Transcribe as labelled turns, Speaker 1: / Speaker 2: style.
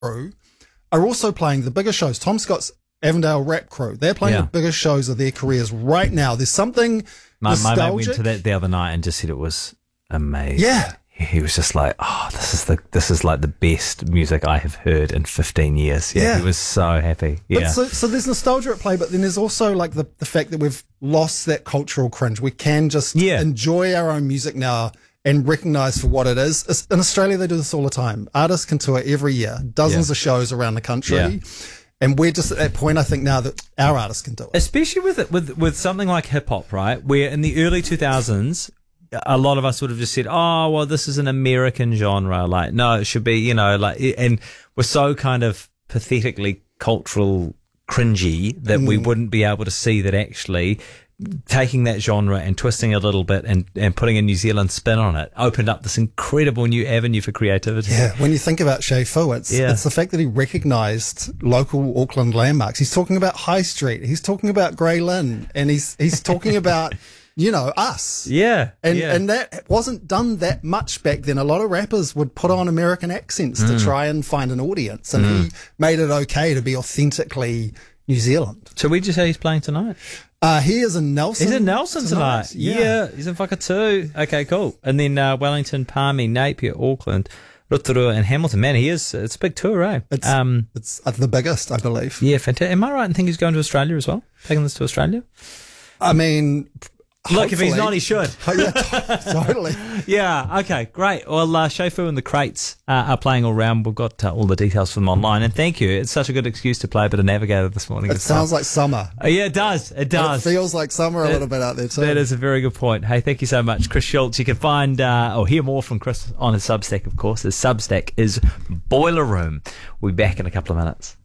Speaker 1: Crew are also playing the biggest shows. Tom Scott's Avondale Rap Crew, they're playing the biggest shows of their careers right now. There's something
Speaker 2: My mate
Speaker 1: nostalgic.
Speaker 2: went to that the other night and just said it was amazing.
Speaker 1: Yeah.
Speaker 2: He was just like, oh, this is like the best music I have heard in 15 years. Yeah. He was so happy. Yeah.
Speaker 1: But so there's nostalgia at play, but then there's also like the fact that we've lost that cultural cringe. We can just enjoy our own music now and recognize for what it is. In Australia, they do this all the time. Artists can tour every year, dozens of shows around the country. Yeah. And we're just at that point, I think, now that our artists can do it.
Speaker 2: Especially with something like hip hop, right? Where in the early 2000s, a lot of us would have just said, oh, well, this is an American genre. Like, no, it should be, you know, like, and we're so kind of pathetically cultural cringy that we wouldn't be able to see that actually taking that genre and twisting it a little bit and putting a New Zealand spin on it opened up this incredible new avenue for creativity.
Speaker 1: Yeah, when you think about Shay Fu, it's the fact that he recognised local Auckland landmarks. He's talking about High Street. He's talking about Grey Lynn. And he's talking about, you know, us.
Speaker 2: Yeah.
Speaker 1: And that wasn't done that much back then. A lot of rappers would put on American accents to try and find an audience. And he made it okay to be authentically New Zealand.
Speaker 2: So we just say he's playing tonight?
Speaker 1: He is in Nelson.
Speaker 2: He's in Nelson tonight. Yeah. He's in Whakatū. Okay, cool. And then Wellington, Palmy, Napier, Auckland, Rotorua and Hamilton. Man, it's a big tour, eh?
Speaker 1: It's the biggest, I believe.
Speaker 2: Yeah, fantastic. Am I right in thinking he's going to Australia as well? Taking this to Australia?
Speaker 1: I mean,
Speaker 2: look, if he's not, he should.
Speaker 1: Yeah, totally.
Speaker 2: Yeah, okay, great. Well, Shay Fu and the Crates are playing all round. We've got all the details from them online. And thank you. It's such a good excuse to play a bit of Navigator this morning.
Speaker 1: It sounds like summer.
Speaker 2: Yeah, it does. It does.
Speaker 1: It feels like summer a little bit out there too.
Speaker 2: That is a very good point. Hey, thank you so much, Chris Schultz. You can find or hear more from Chris on his Substack, of course. His Substack is Boiler Room. We'll be back in a couple of minutes.